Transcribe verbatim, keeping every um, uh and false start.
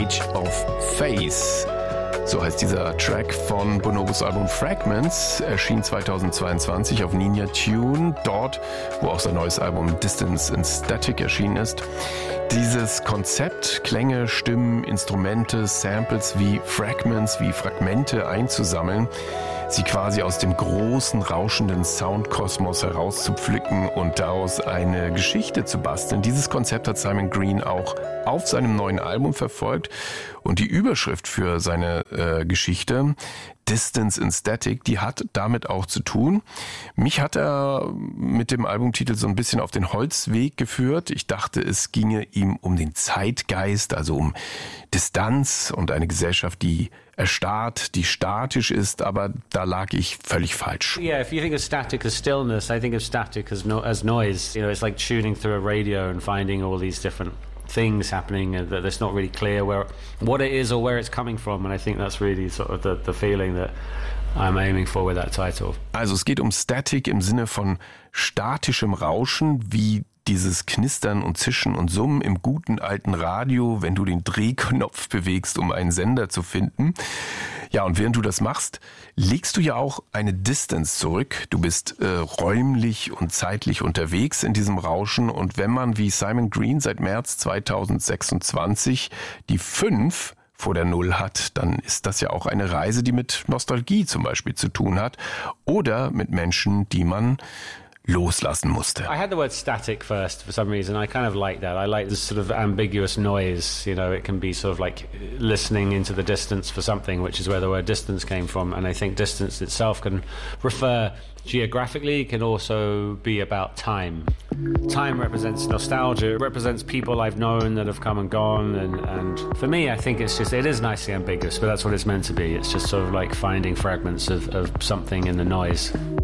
Age of Faith. So heißt dieser Track von Bonobos Album Fragments, erschien zweitausendzweiundzwanzig auf Ninja Tune, dort, wo auch sein neues Album Distance and Static erschienen ist. Dieses Konzept, Klänge, Stimmen, Instrumente, Samples wie Fragments, wie Fragmente einzusammeln, sie quasi aus dem großen, rauschenden Soundkosmos herauszupflücken und daraus eine Geschichte zu basteln. Dieses Konzept hat Simon Green auch auf seinem neuen Album verfolgt und die Überschrift für seine äh, Geschichte, Distance and Static, die hat damit auch zu tun. Mich hat er mit dem Albumtitel so ein bisschen auf den Holzweg geführt. Ich dachte, es ginge ihm um den Zeitgeist, also um Distanz und eine Gesellschaft, die erstarrt, die statisch ist, aber da lag ich völlig falsch. Yeah, if you think of static as stillness, I think of static as, no as noise. You know, it's like tuning through a radio and finding all these different things happening that it's not really clear where what it is or where it's coming from, and I think that's really sort of the, the feeling that I'm aiming for with that title. Also es geht um Static im Sinne von statischem Rauschen, wie dieses Knistern und Zischen und Summen im guten alten Radio, wenn du den Drehknopf bewegst, um einen Sender zu finden. Ja, und während du das machst, legst du ja auch eine Distance zurück. Du bist äh, räumlich und zeitlich unterwegs in diesem Rauschen. Und wenn man wie Simon Green seit März zweitausendsechsundzwanzig die fünf vor der Null hat, dann ist das ja auch eine Reise, die mit Nostalgie zum Beispiel zu tun hat oder mit Menschen, die man loslassen musste. I had the word static first for some reason. I kind of like that. I like this sort of ambiguous noise. You know, it can be sort of like listening into the distance for something, which is where the word distance came from. And I think distance itself can refer geographically, can also be about time. Time represents nostalgia. It represents people I've known that have come and gone. And, and for me, I think it's just, it is nicely ambiguous, but that's what it's meant to be. It's just sort of like finding fragments of, of something in the noise.